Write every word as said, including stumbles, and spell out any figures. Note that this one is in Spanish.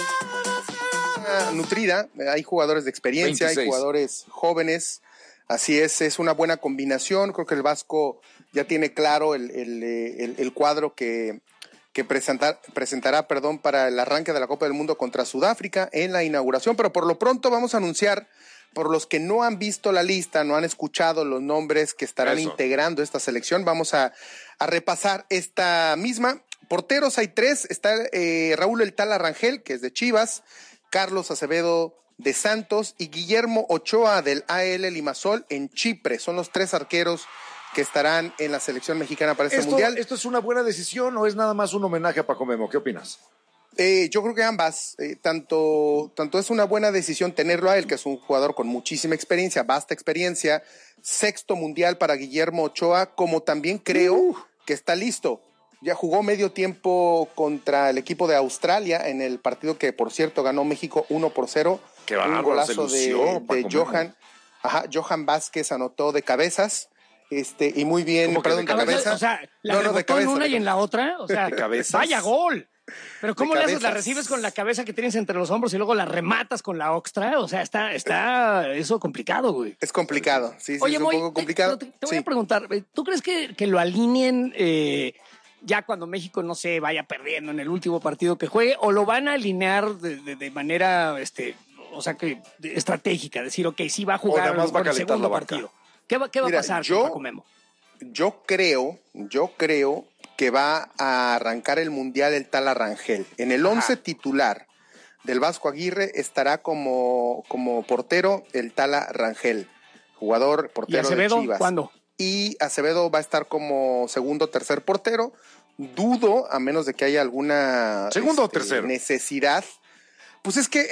nutrida, hay jugadores de experiencia, veintiséis. Hay jugadores jóvenes, así es, es una buena combinación. Creo que el Vasco ya tiene claro el, el, el, el cuadro que, que presentar, presentará perdón, para el arranque de la Copa del Mundo contra Sudáfrica en la inauguración, pero por lo pronto vamos a anunciar, por los que no han visto la lista, no han escuchado los nombres que estarán Eso. integrando esta selección, vamos a, a repasar esta misma. Porteros hay tres, está eh, Raúl El Tala Rangel, que es de Chivas, Carlos Acevedo de Santos y Guillermo Ochoa del A L Limassol en Chipre. Son los tres arqueros que estarán en la selección mexicana para este ¿Esto, mundial. ¿Esto es una buena decisión o es nada más un homenaje a Paco Memo? ¿Qué opinas? Eh, yo creo que ambas, eh, tanto, tanto es una buena decisión tenerlo a él, que es un jugador con muchísima experiencia, vasta experiencia, sexto mundial para Guillermo Ochoa, como también creo uh. que está listo. Ya jugó medio tiempo contra el equipo de Australia en el partido que, por cierto, ganó México uno por cero. Qué bárbaro, un golazo se lució, de, de Johan, ajá, Johan Vázquez anotó de cabezas. Este, y muy bien, perdón, de, de cabeza. O sea, la no, rebotó no, de cabeza, en una y en la otra. O sea, vaya gol. Pero ¿cómo le haces? ¿La recibes con la cabeza que tienes entre los hombros y luego la rematas con la oxtra? O sea, está, está eso complicado, güey. Es complicado, sí, sí, Oye, es un Moy, poco complicado. Te, te, te voy sí. a preguntar, ¿tú crees que, que lo alineen eh, ya cuando México, no sé, vaya perdiendo en el último partido que juegue, o lo van a alinear de, de, de manera, este, o sea, que estratégica, decir, ok, sí va a jugar o va a el segundo partido? ¿Qué va, qué va Mira, a pasar yo, con Paco Memo? Yo creo, yo creo que va a arrancar el Mundial el Tala Rangel. En el once titular del Vasco Aguirre estará como, como portero el Tala Rangel, jugador portero ¿Y Acevedo, de Chivas. ¿Cuándo? Y Acevedo va a estar como segundo o tercer portero. Dudo, a menos de que haya alguna segundo este, o tercero necesidad. Pues es que